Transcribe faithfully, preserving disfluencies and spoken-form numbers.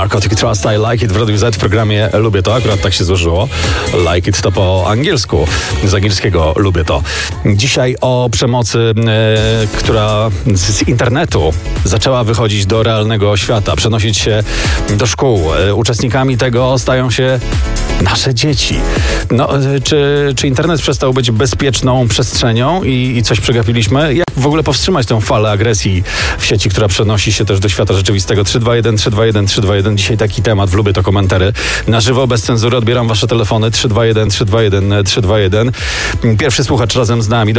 Narcotic Trust, I Like It w Radiu Z w programie Lubię To. Akurat tak się złożyło. Like It to po angielsku. Z angielskiego Lubię To. Dzisiaj o przemocy, e, która z internetu zaczęła wychodzić do realnego świata, przenosić się do szkół. E, uczestnikami tego stają się nasze dzieci. No, e, czy, czy internet przestał być bezpieczną przestrzenią i, i coś przegapiliśmy? Jak w ogóle powstrzymać tę falę agresji w sieci, która przenosi się też do świata rzeczywistego? trzy dwa jeden, trzy dwa jeden, trzy dwa jeden. Dzisiaj taki temat w Lubię To komentary. Na żywo, bez cenzury odbieram wasze telefony. trzy dwa jeden, trzy dwa jeden, trzy dwa jeden. Pierwszy słuchacz razem z nami.